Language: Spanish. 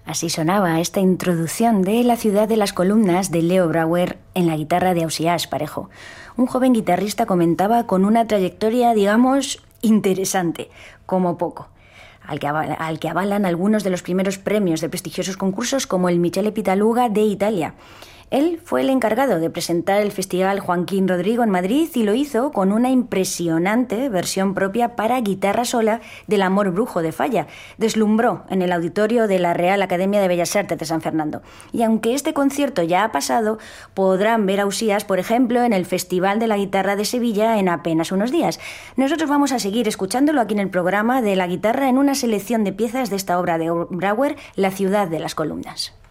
Así sonaba esta introducción de La ciudad de las columnas de Leo Brouwer en la guitarra de Ausiàs Parejo. Un joven guitarrista comentaba con una trayectoria, digamos, interesante, como poco, al que avalan algunos de los primeros premios de prestigiosos concursos como el Michele Pitaluga de Italia. Él fue el encargado de presentar el Festival Joaquín Rodrigo en Madrid y lo hizo con una impresionante versión propia para guitarra sola del Amor Brujo de Falla. Deslumbró en el auditorio de la Real Academia de Bellas Artes de San Fernando. Y aunque este concierto ya ha pasado, podrán ver a Ausiàs, por ejemplo, en el Festival de la Guitarra de Sevilla en apenas unos días. Nosotros vamos a seguir escuchándolo aquí en el programa de la guitarra en una selección de piezas de esta obra de Brouwer, La ciudad de las columnas.